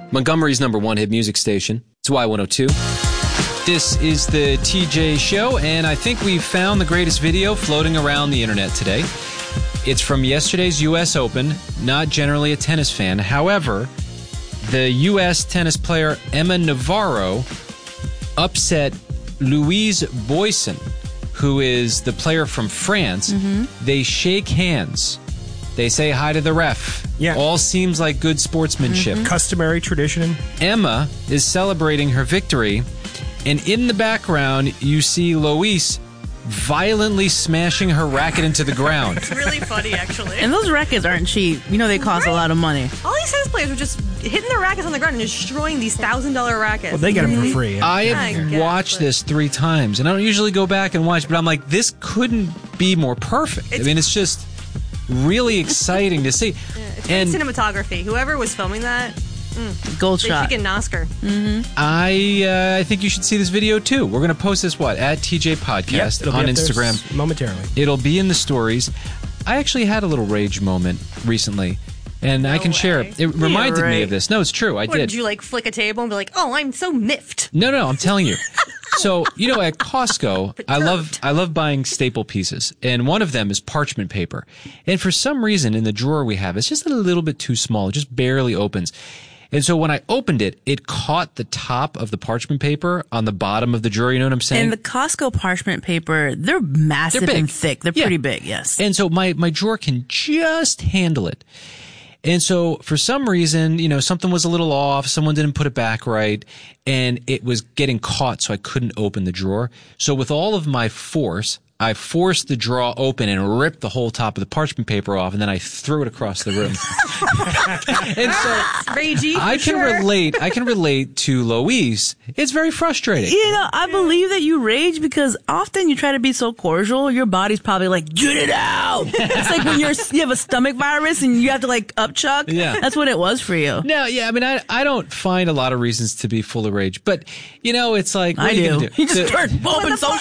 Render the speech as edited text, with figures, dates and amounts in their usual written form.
Montgomery's #1 hit music station. It's Y102. This is the TJ Show, and I think we've found the greatest video floating around the internet today. It's from yesterday's U.S. Open. Not generally a tennis fan. However, the U.S. tennis player Emma Navarro upset Louise Boyson, who is the player from France. They shake hands. They say hi to the ref. Yeah. All seems like good sportsmanship. Customary tradition. Emma is celebrating her victory, and in the background, you see Louise violently smashing her racket into the ground. It's really funny, actually. And those rackets aren't cheap. You know they cost a lot of money. All these tennis players were just hitting their rackets on the ground and destroying these $1,000 rackets. Well, they get them for free. I have watched this 3 times, and I don't usually go back and watch, but I'm like, this couldn't be more perfect. I mean, it's just really exciting to see. It's great cinematography. Whoever was filming that, gold they shot. should get an Oscar. I think you should see this video too. We're going to post this at TJ Podcast it'll be on up there Instagram momentarily. It'll be in the stories. I actually had a little rage moment recently, and I can share it. It reminded me of this. No, it's true. I Did you flick a table and be like, "Oh, I'm so miffed"? No, I'm telling you. So, at Costco, I love buying staple pieces, and one of them is parchment paper. And for some reason, in the drawer we have, it's just a little bit too small. It just barely opens. And so when I opened it, it caught the top of the parchment paper on the bottom of the drawer. You know what I'm saying? And the Costco parchment paper, they're massive and thick. They're pretty big, yes. And so my drawer can just handle it. And so for some reason, something was a little off. Someone didn't put it back right, and it was getting caught, so I couldn't open the drawer. So with all of my force, I forced the drawer open and ripped the whole top of the parchment paper off, and then I threw it across the room. And so ragey, I can relate to Louise. It's very frustrating. I believe that you rage because often you try to be so cordial, your body's probably like, get it out. It's like when you have a stomach virus and you have to upchuck. Yeah. That's what it was for you. No, I mean, I don't find a lot of reasons to be full of rage, but it's like, what I are you do. gonna do? You just start open so